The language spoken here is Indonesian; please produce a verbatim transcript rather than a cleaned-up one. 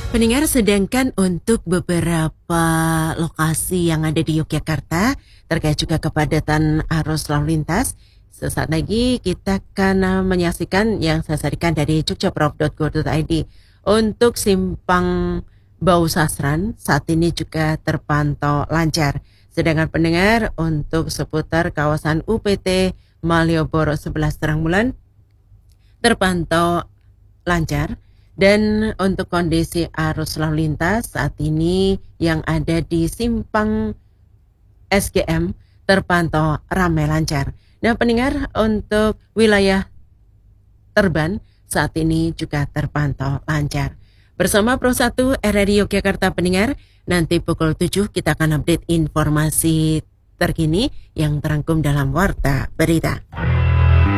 Pendengar, sedangkan untuk beberapa lokasi yang ada di Yogyakarta terkait juga kepadatan arus lalu lintas, sesaat lagi kita akan menyaksikan yang saya sajikan dari jogjaprof dot go dot i d. Untuk simpang Bau Sasran saat ini juga terpantau lancar. Sedangkan pendengar untuk seputar kawasan U P T Malioboro sebelas Terang Bulan terpantau lancar. Dan untuk kondisi arus lalu lintas saat ini yang ada di simpang S G M terpantau ramai lancar. Nah pendengar, untuk wilayah Terban saat ini juga terpantau lancar. Bersama Pro satu R R I Yogyakarta pendengar, nanti pukul tujuh kita akan update informasi terkini yang terangkum dalam Warta Berita.